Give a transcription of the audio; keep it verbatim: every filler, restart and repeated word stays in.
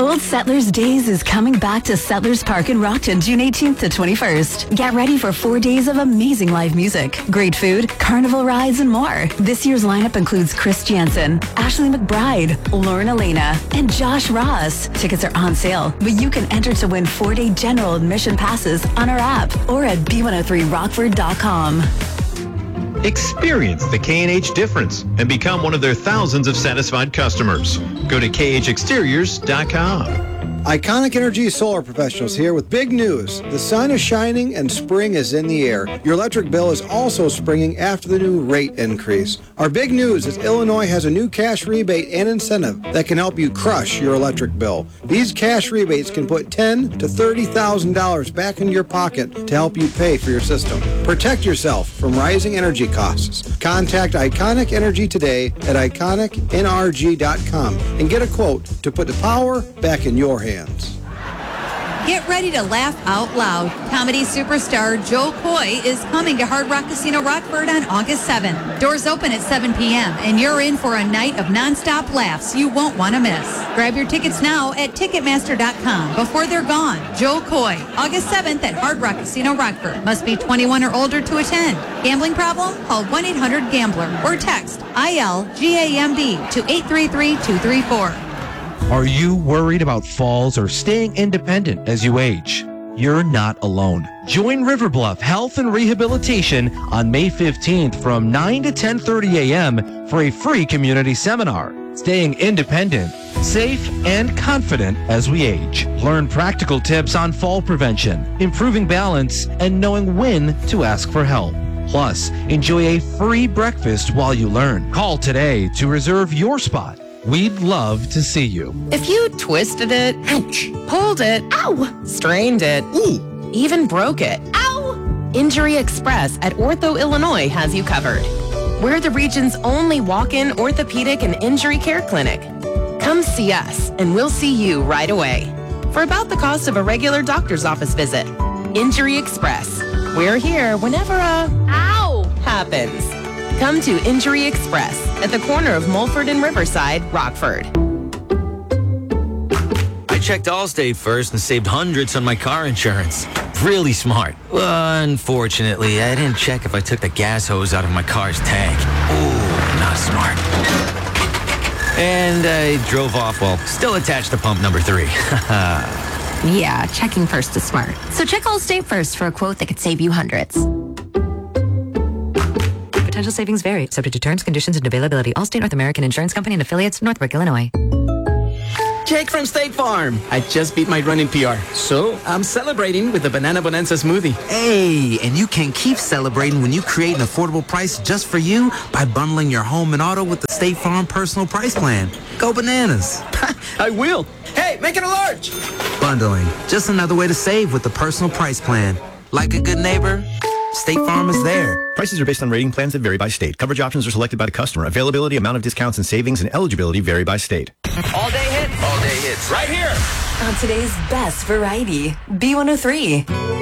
Old Settlers Days is coming back to Settlers Park in Rockton June eighteenth to twenty-first. Get ready for four days of amazing live music, great food, carnival rides, and more. This year's lineup includes Chris Jansen, Ashley McBride, Lauren Elena, and Josh Ross. Tickets are on sale, but you can enter to win four-day general admission passes on our app or at b one oh three rockford dot com. Experience the K and H difference and become one of their thousands of satisfied customers. Go to k h exteriors dot com. Iconic Energy Solar Professionals here with big news. The sun is shining and spring is in the air. Your electric bill is also springing after the new rate increase. Our big news is Illinois has a new cash rebate and incentive that can help you crush your electric bill. These cash rebates can put ten thousand to thirty thousand dollars back into your pocket to help you pay for your system. Protect yourself from rising energy costs. Contact Iconic Energy today at iconic n r g dot com and get a quote to put the power back in your hands. Get ready to laugh out loud. Comedy superstar Joe Coy is coming to Hard Rock Casino Rockford on August seventh. Doors open at seven p.m. and you're in for a night of nonstop laughs you won't want to miss. Grab your tickets now at ticketmaster dot com before they're gone. Joe Coy, August seventh at Hard Rock Casino Rockford. Must be twenty-one or older to attend. Gambling problem? Call one eight hundred gambler or text I L G A M B to eight three three two three four. Are you worried about falls or staying independent as you age? You're not alone. Join Riverbluff Health and Rehabilitation on May fifteenth from nine to ten thirty a.m. for a free community seminar. Staying independent, safe, and confident as we age. Learn practical tips on fall prevention, improving balance, and knowing when to ask for help. Plus, enjoy a free breakfast while you learn. Call today to reserve your spot. We'd love to see you. If you twisted it, ouch, pulled it, ow, strained it, ooh, even broke it, ow, Injury Express at Ortho Illinois has you covered. We're the region's only walk-in orthopedic and injury care clinic. Come see us and we'll see you right away. For about the cost of a regular doctor's office visit. Injury Express. We're here whenever a ow happens. Come to Injury Express at the corner of Mulford and Riverside, Rockford. I checked Allstate first and saved hundreds on my car insurance. Really smart. Well, unfortunately, I didn't check if I took the gas hose out of my car's tank. Ooh, not smart. And I drove off while still attached to pump number three. Yeah, checking first is smart. So check Allstate first for a quote that could save you hundreds. Potential savings vary, subject to terms, conditions, and availability. Allstate North American Insurance Company and affiliates, Northbrook, Illinois. Jake from State Farm. I just beat my running P R, so I'm celebrating with the Banana Bonanza smoothie. Hey, and you can keep celebrating when you create an affordable price just for you by bundling your home and auto with the State Farm Personal Price Plan. Go bananas. I will. Hey, make it a large. Bundling, just another way to save with the Personal Price Plan. Like a good neighbor, State Farm is there. Prices are based on rating plans that vary by state. Coverage options are selected by the customer. Availability, amount of discounts and savings, and eligibility vary by state. All day hits. All day hits. Right here. On today's best variety, B one oh three.